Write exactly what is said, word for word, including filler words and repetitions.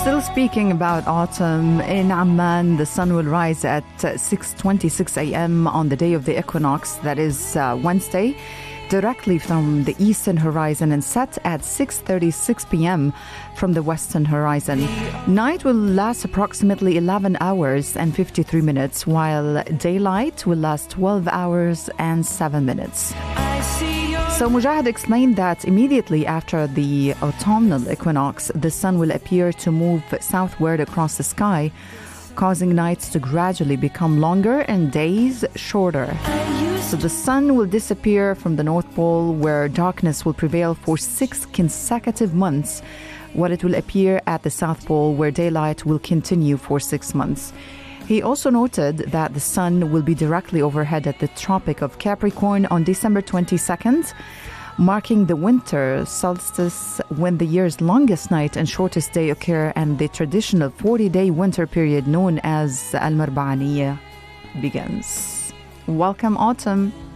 Still speaking about autumn, in Amman, the sun will rise at six twenty-six a.m. on the day of the equinox, that is uh, Wednesday, directly from the eastern horizon, and set at six thirty-six p.m. from the western horizon. Night will last approximately eleven hours and fifty-three minutes, while daylight will last twelve hours and seven minutes. So Mujahid explained that immediately after the autumnal equinox, the sun will appear to move southward across the sky, causing nights to gradually become longer and days shorter. So the sun will disappear from the North Pole, where darkness will prevail for six consecutive months, while it will appear at the South Pole, where daylight will continue for six months. He also noted that the sun will be directly overhead at the Tropic of Capricorn on December twenty-second, marking the winter solstice, when the year's longest night and shortest day occur, and the traditional forty-day winter period known as Al-Marba'aniyya begins. Welcome, autumn.